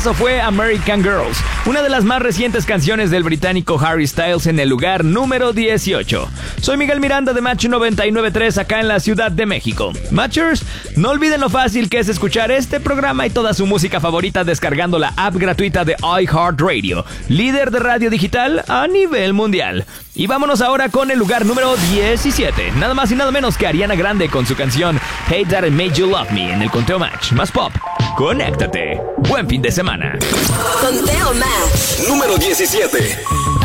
eso fue American Girls, una de las más recientes canciones del británico Harry Styles en el lugar número 18. Soy Miguel Miranda de Match 99.3 acá en la Ciudad de México. Matchers, no olviden lo fácil que es escuchar este programa y toda su música favorita descargando la app gratuita de iHeartRadio, líder de radio digital a nivel mundial. Y vámonos ahora con el lugar número 17, nada más y nada menos que Ariana Grande con su canción Hate That It Made You Love Me en el Conteo Match más pop. Conéctate. Buen fin de semana. Conteo Match número 17.